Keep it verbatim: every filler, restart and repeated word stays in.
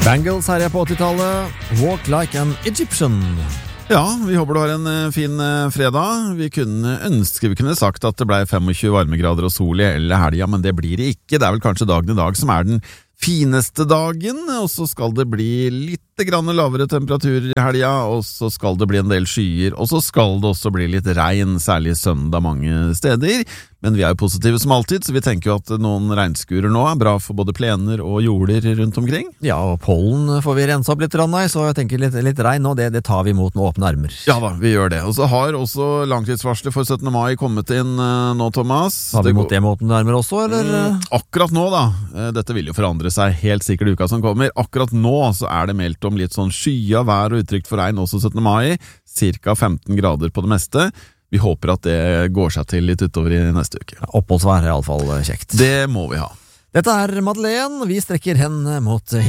Bangles her er på åttitallet. Walk like an Egyptian. Ja, vi håper du har en eh, fin eh, fredag. Vi kunne ønske vi kunne sagt at det ble tjuefem varmegrader og sol i hele helga, men det blir det ikke. Det er vel kanskje dagen i dag som er den fineste dagen, og så skal det bli litt grann lavere temperaturer i helga, og så skal det bli en del skyer, og så skal det også bli litt regn, særlig søndag mange steder. Men vi er jo positive som alltid, så vi tenker jo at noen regnskurer nå er bra for både plener og jorder rundt omkring. Ja, og pollen får vi rense opp litt, Rannei, så jeg tenker litt, litt regn nå, det, det tar vi imot med åpne armer. Ja da, vi gjør det. Og så har også langtidsvarslet for syttende mai kommet inn uh, nå, Thomas. Har vi det mot det med åpne armer også, eller? Mm, akkurat nå da, dette vil jo forandre seg helt sikkert uka som kommer. Akkurat nå så er det meldt om litt sånn skya vær og utrygt for regn også syttende mai, cirka femten grader på det meste. Vi håper at det går seg til litt utover i neste uke. Ja, oppholdsvær er i alle fall kjekt. Det må vi ha. Dette er Madeleine, vi strekker hen mot